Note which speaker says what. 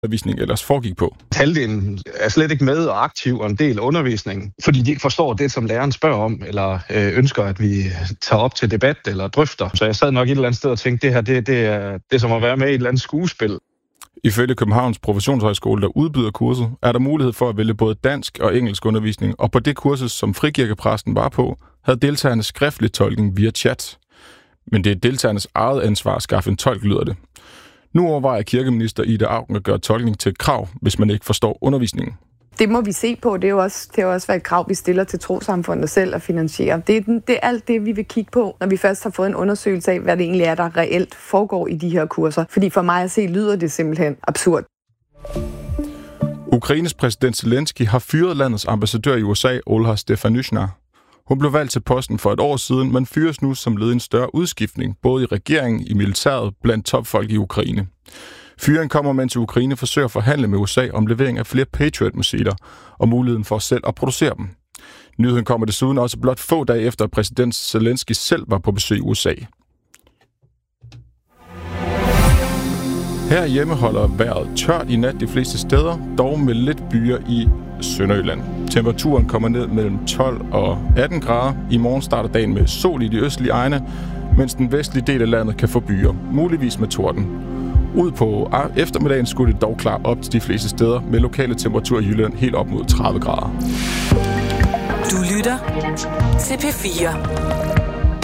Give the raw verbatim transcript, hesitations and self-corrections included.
Speaker 1: undervisning ellers foregik på.
Speaker 2: Halvdelen er slet ikke med og aktiv og en del af undervisningen, fordi de ikke forstår det, som læreren spørger om, eller øh, ønsker, at vi tager op til debat eller drøfter. Så jeg sad nok et eller andet sted og tænkte, det her det, det, er, det er som at være med i et eller andet skuespil.
Speaker 1: Ifølge Københavns Professionshøjskole, der udbyder kurset, er der mulighed for at vælge både dansk og engelsk undervisning, og på det kursus, som frikirkepræsten var på, havde deltagerne skriftlig tolkning via chat. Men det er deltagernes eget ansvar at skaffe en tolk, lyder det. Nu overvejer kirkeminister Ida Auken at gøre tolkning til et krav, hvis man ikke forstår undervisningen.
Speaker 3: Det må vi se på. Det er jo også, det er jo også været et krav, vi stiller til trossamfundet selv at finansiere. Det er, den, det er alt det, vi vil kigge på, når vi først har fået en undersøgelse af, hvad det egentlig er, der reelt foregår i de her kurser. Fordi for mig at se, lyder det simpelthen absurd.
Speaker 1: Ukraines præsident Zelensky har fyret landets ambassadør i U S A, Olha Stefanushna. Hun blev valgt til posten for et år siden, men fyres nu som led i en større udskiftning, både i regeringen, i militæret, blandt topfolk i Ukraine. Fyringen kommer, mens Ukraine forsøger at forhandle med U S A om levering af flere Patriot-missiler og muligheden for selv at producere dem. Nyheden kommer desuden også blot få dage efter, at præsident Zelensky selv var på besøg i U S A. Herhjemme holder vejret tørt i nat de fleste steder, dog med lidt byer i Sønderjylland. Temperaturen kommer ned mellem tolv og atten grader. I morgen starter dagen med sol i de østlige egne, mens den vestlige del af landet kan få byer, muligvis med torden. Ud på eftermiddagen skulle det dog klare op til de fleste steder, med lokale temperaturer i Jylland helt op mod tredive grader.
Speaker 4: Du lytter til P fire.